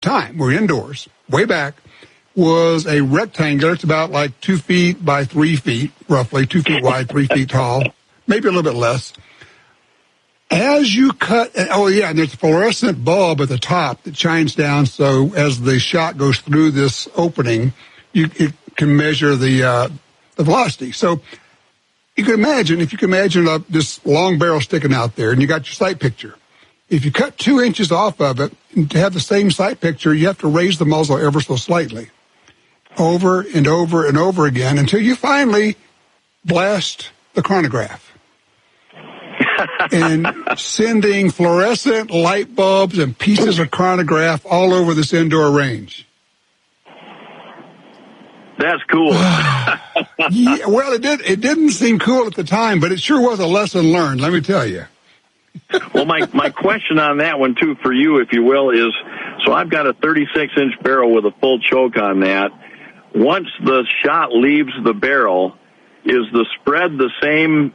time, we're indoors, way back, was a rectangle. It's about like 2 feet by 3 feet, roughly 2 feet wide, 3 feet tall, maybe a little bit less. As you cut, and there's a fluorescent bulb at the top that shines down, so as the shot goes through this opening, it can measure the velocity. So if you can imagine this long barrel sticking out there, and you got your sight picture. If you cut 2 inches off of it, and to have the same sight picture, you have to raise the muzzle ever so slightly, over and over and over again, until you finally blast the chronograph. And sending fluorescent light bulbs and pieces of chronograph all over this indoor range. That's cool. Yeah, well, it didn't seem cool at the time, but it sure was a lesson learned, let me tell you. Well, my question on that one, too, for you, if you will, is, so I've got a 36-inch barrel with a full choke on that. Once the shot leaves the barrel, is the spread the same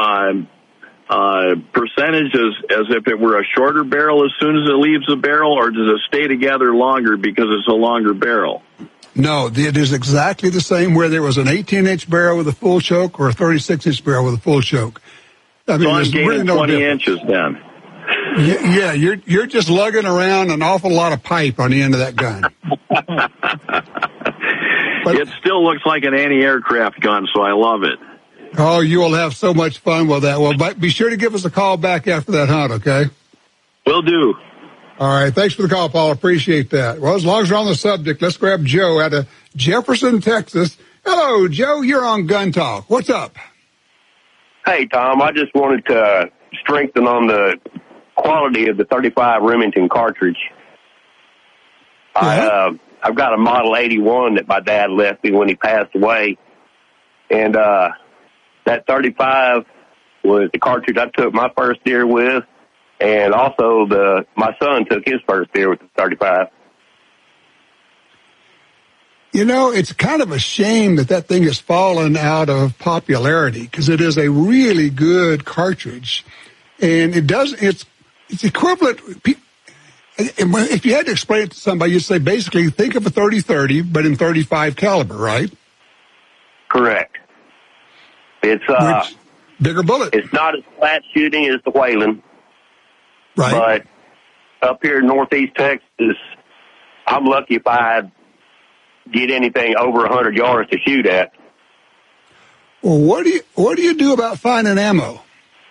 percentage as if it were a shorter barrel as soon as it leaves the barrel, or does it stay together longer because it's a longer barrel? No, it is exactly the same whether it was an 18-inch barrel with a full choke or a 36-inch barrel with a full choke. I mean, so I'm gaining really no 20 difference. inches then. Yeah, you're just lugging around an awful lot of pipe on the end of that gun. But it still looks like an anti-aircraft gun, so I love it. Oh, you will have so much fun with that. Well, be sure to give us a call back after that hunt, okay? Will do. All right. Thanks for the call, Paul. Appreciate that. Well, as long as we're on the subject, let's grab Joe out of Jefferson, Texas. Hello, Joe. You're on Gun Talk. What's up? Hey, Tom. I just wanted to strengthen on the quality of the 35 Remington cartridge. Yeah. I've got a Model 81 that my dad left me when he passed away. And that 35 was the cartridge I took my first deer with, and also my son took his first deer with the 35. You know, it's kind of a shame that thing has fallen out of popularity because it is a really good cartridge, and it's equivalent. If you had to explain it to somebody, you'd say basically think of a 30-30, but in 35 caliber, right? Correct. It's bigger bullet. It's not as flat shooting as the Whelen, right? But up here in northeast Texas, I'm lucky if I get anything over 100 yards to shoot at. Well, what do you do about finding ammo?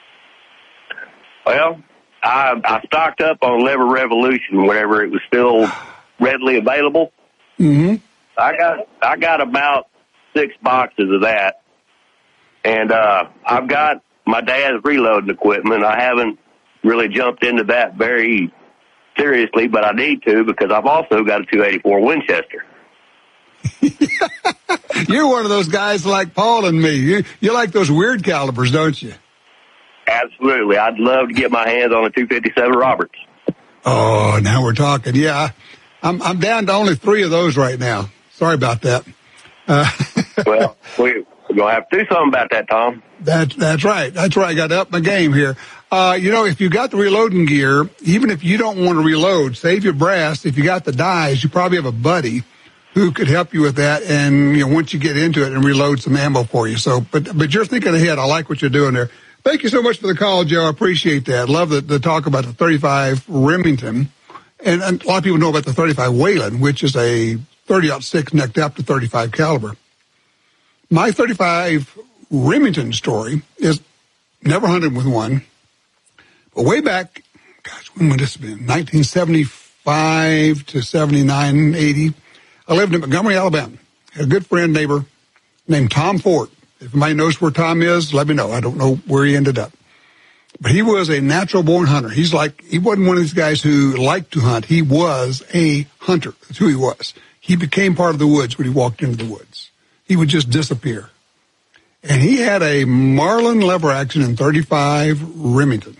Well, I stocked up on Lever Revolution whenever it was still readily available. Mm-hmm. I got about 6 boxes of that. And I've got my dad's reloading equipment. I haven't really jumped into that very seriously, but I need to because I've also got a .284 Winchester. You're one of those guys like Paul and me. You like those weird calibers, don't you? Absolutely. I'd love to get my hands on a .257 Roberts. Oh, now we're talking. Yeah, I'm down to only 3 of those right now. Sorry about that. Well, we're going to have to do something about that, Tom. That's right. That's right. I got to up my game here. If you got the reloading gear, even if you don't want to reload, save your brass. If you got the dies, you probably have a buddy who could help you with that. And, once you get into it and reload some ammo for you. So, but you're thinking ahead. I like what you're doing there. Thank you so much for the call, Joe. I appreciate that. Love the talk about the 35 Remington. And a lot of people know about the 35 Whelen, which is a 30-06 necked up to 35 caliber. My 35 Remington story is never hunted with one. But way back, when would this have been? 1975 to 79, 80. I lived in Montgomery, Alabama. Had a good friend, neighbor named Tom Ford. If anybody knows where Tom is, let me know. I don't know where he ended up. But he was a natural-born hunter. He wasn't one of these guys who liked to hunt. He was a hunter. That's who he was. He became part of the woods when he walked into the woods. He would just disappear. And he had a Marlin lever action in 35 Remington.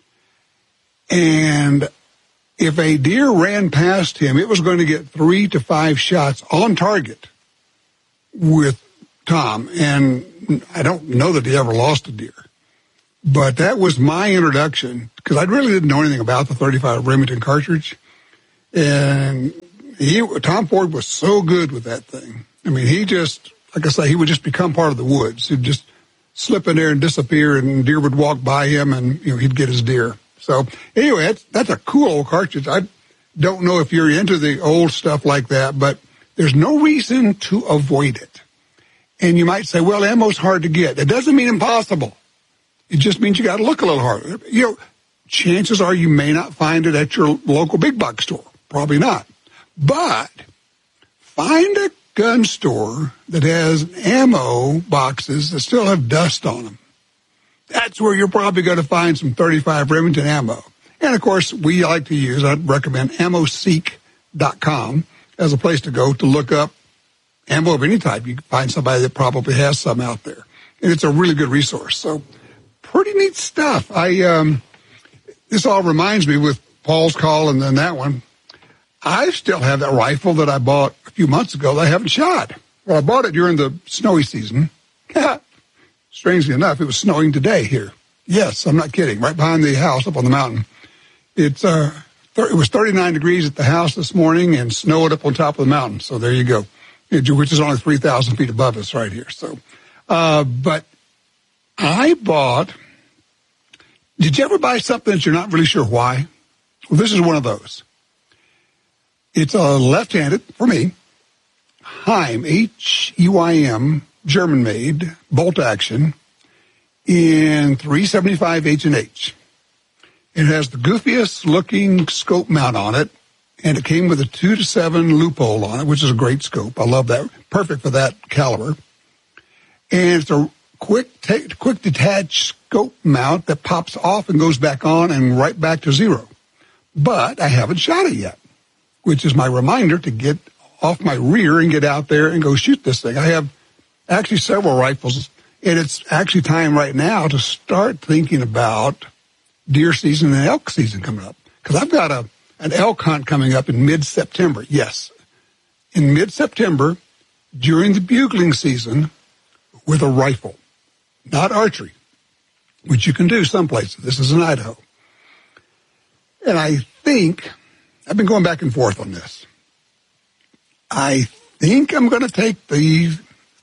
And if a deer ran past him, it was going to get 3 to 5 shots on target with Tom. And I don't know that he ever lost a deer. But that was my introduction, because I really didn't know anything about the 35 Remington cartridge. And Tom Ford was so good with that thing. I mean, he just, like I say, he would just become part of the woods. He'd just slip in there and disappear, and deer would walk by him, and he'd get his deer. So anyway, that's a cool old cartridge. I don't know if you're into the old stuff like that, but there's no reason to avoid it. And you might say, well, ammo's hard to get. It doesn't mean impossible. It just means you got to look a little harder. Chances are you may not find it at your local big box store. Probably not. But find a gun store that has ammo boxes that still have dust on them. That's where you're probably going to find some 35 Remington ammo. And, of course, I'd recommend AmmoSeek.com as a place to go to look up ammo of any type. You can find somebody that probably has some out there. And it's a really good resource. So pretty neat stuff. This all reminds me with Paul's call and then that one. I still have that rifle that I bought a few months ago that I haven't shot. Well, I bought it during the snowy season. Strangely enough, it was snowing today here. Yes, I'm not kidding. Right behind the house up on the mountain. It was 39 degrees at the house this morning and snowed up on top of the mountain. So there you go, which is only 3,000 feet above us right here. So, but I bought, did you ever buy something that you're not really sure why? Well, this is one of those. It's a left-handed, for me, Heim, H-E-Y-M, German-made, bolt-action, in 375 H&H. It has the goofiest-looking scope mount on it, and it came with a 2-7 loophole on it, which is a great scope. I love that. Perfect for that caliber. And it's a quick detach scope mount that pops off and goes back on and right back to zero. But I haven't shot it yet, which is my reminder to get off my rear and get out there and go shoot this thing. I have actually several rifles, and it's actually time right now to start thinking about deer season and elk season coming up. Because I've got an elk hunt coming up in mid-September. Yes, in mid-September during the bugling season with a rifle, not archery, which you can do some places. This is in Idaho. And I think, I've been going back and forth on this. I think I'm going to take the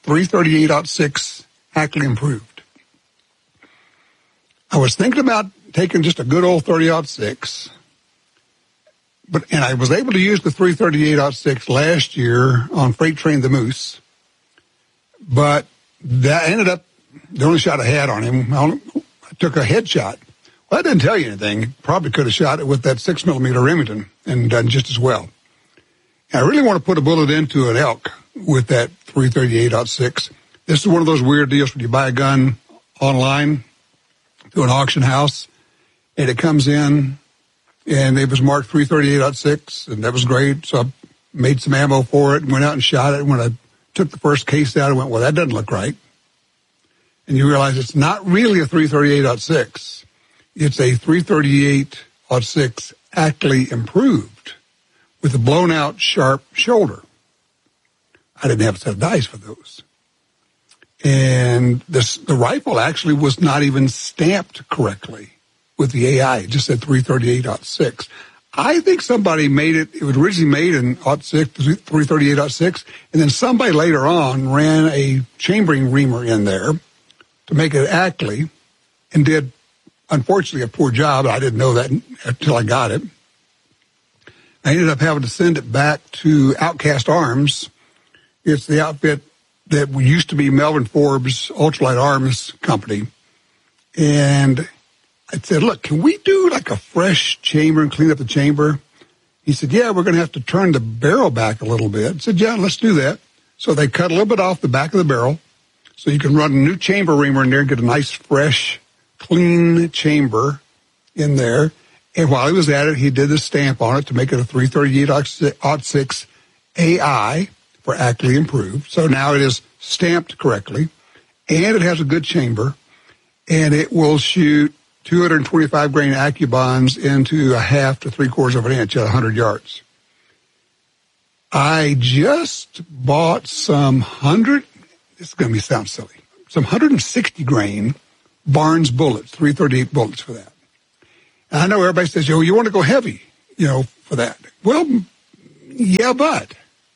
338-06 Ackley Improved. I was thinking about taking just a good old 30-06, and I was able to use the 338-06 last year on Freight Train the Moose, but that ended up the only shot I had on him. I took a headshot. Well, that didn't tell you anything. Probably could have shot it with that 6mm Remington and done just as well. And I really want to put a bullet into an elk with that 338-06. This is one of those weird deals when you buy a gun online to an auction house, and it comes in, and it was marked 338-06, and that was great. So I made some ammo for it and went out and shot it. And when I took the first case out, I went, well, that doesn't look right. And you realize it's not really a 338-06. It's a 338-06 Ackley Improved with a blown-out sharp shoulder. I didn't have a set of dice for those. And the rifle actually was not even stamped correctly with the AI. It just said 338-06. I think somebody made it. It was originally made in 338-06, and then somebody later on ran a chambering reamer in there to make it Ackley and did, unfortunately, a poor job. I didn't know that until I got it. I ended up having to send it back to Outcast Arms. It's the outfit that used to be Melvin Forbes Ultralight Arms Company. And I said, look, can we do like a fresh chamber and clean up the chamber? He said, yeah, we're going to have to turn the barrel back a little bit. I said, yeah, let's do that. So they cut a little bit off the back of the barrel so you can run a new chamber reamer in there and get a nice, fresh, clean chamber in there. And while he was at it, he did the stamp on it to make it a 338-06 AI for Ackley Improved. So now it is stamped correctly, and it has a good chamber, and it will shoot 225 grain AccuBonds into a half to 3/4 of an inch at 100 yards. I just bought some this is going to sound silly, some 160 grain Barnes bullets, 338 bullets for that. And I know everybody says, you want to go heavy. for that. Well, yeah, but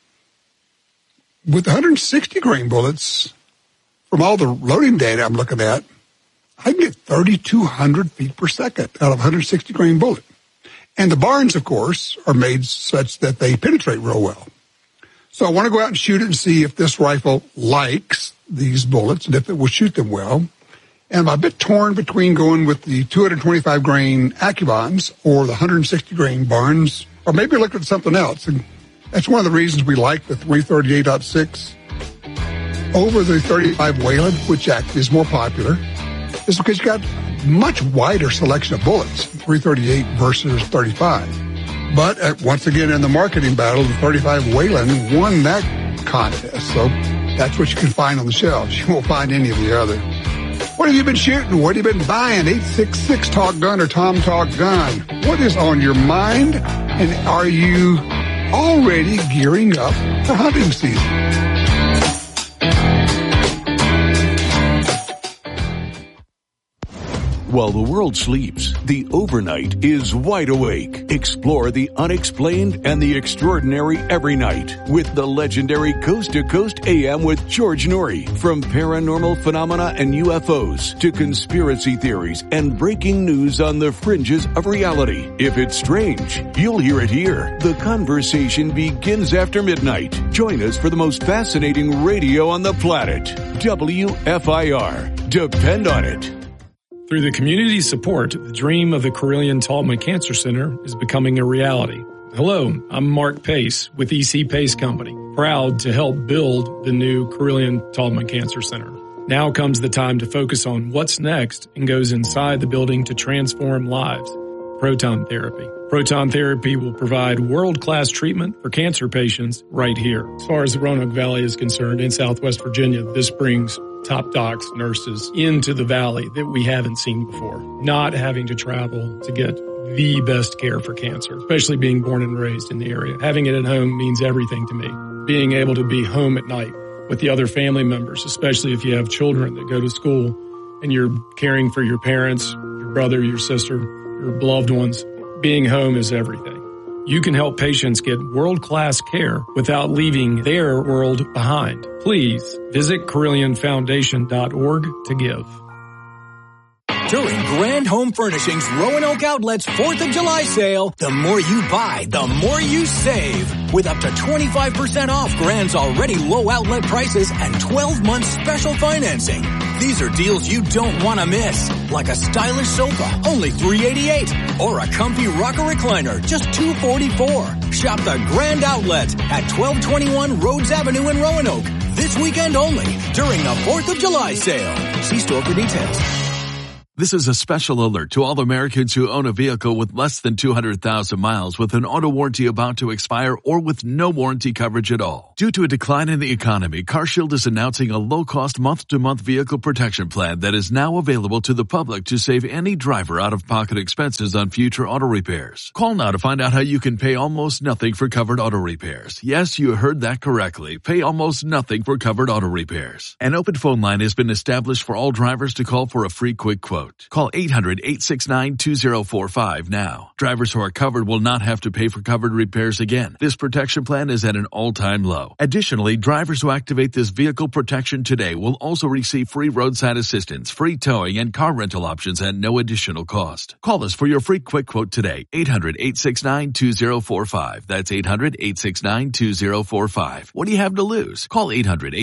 with 160 grain bullets, from all the loading data I'm looking at, I can get 3,200 feet per second out of a 160 grain bullet. And the barns, of course, are made such that they penetrate real well. So I want to go out and shoot it and see if this rifle likes these bullets and if it will shoot them well. And I'm a bit torn between going with the 225 grain Accubons or the 160 grain Barnes, or maybe look at something else. And that's one of the reasons we like the 338.6 over the 35 Wayland, which actually is more popular, is because you got much wider selection of bullets, 338 versus 35. But once again, in the marketing battle, the 35 Wayland won that contest. So that's what you can find on the shelves. You won't find any of the other. What have you been shooting? What have you been buying? 866 Talk Gun or Tom Talk Gun. What is on your mind? And are you already gearing up for hunting season? While the world sleeps, the overnight is wide awake. Explore the unexplained and the extraordinary every night with the legendary Coast to Coast AM with George Noory. From paranormal phenomena and UFOs to conspiracy theories and breaking news on the fringes of reality. If it's strange, you'll hear it here. The conversation begins after midnight. Join us for the most fascinating radio on the planet. WFIR. Depend on it. Through the community support, the dream of the Carilion-Taubman Cancer Center is becoming a reality. Hello, I'm Mark Pace with EC Pace Company, proud to help build the new Carilion-Taubman Cancer Center. Now comes the time to focus on what's next and goes inside the building to transform lives. Proton therapy. Proton therapy will provide world-class treatment for cancer patients right here. As far as the Roanoke Valley is concerned, in Southwest Virginia, this brings top docs, nurses into the valley that we haven't seen before. Not having to travel to get the best care for cancer, especially being born and raised in the area. Having it at home means everything to me. Being able to be home at night with the other family members, especially if you have children that go to school and you're caring for your parents, your brother, your sister, your beloved ones. Being home is everything. You can help patients get world-class care without leaving their world behind. Please visit CarillionFoundation.org to give. During Grand Home Furnishings Roanoke Outlet's 4th of July sale, the more you buy, the more you save. With up to 25% off Grand's already low outlet prices and 12-month special financing. These are deals you don't want to miss. Like a stylish sofa, only $388. Or a comfy rocker recliner, just $244. Shop the Grand Outlet at 1221 Rhodes Avenue in Roanoke. This weekend only, during the 4th of July sale. See store for details. This is a special alert to all Americans who own a vehicle with less than 200,000 miles with an auto warranty about to expire or with no warranty coverage at all. Due to a decline in the economy, CarShield is announcing a low-cost month-to-month vehicle protection plan that is now available to the public to save any driver out-of-pocket expenses on future auto repairs. Call now to find out how you can pay almost nothing for covered auto repairs. Yes, you heard that correctly. Pay almost nothing for covered auto repairs. An open phone line has been established for all drivers to call for a free quick quote. Call 800-869-2045 now. Drivers who are covered will not have to pay for covered repairs again. This protection plan is at an all-time low. Additionally, drivers who activate this vehicle protection today will also receive free roadside assistance, free towing, and car rental options at no additional cost. Call us for your free quick quote today. 800-869-2045. That's 800-869-2045. What do you have to lose? Call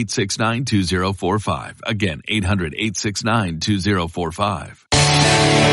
800-869-2045. Again, 800-869-2045.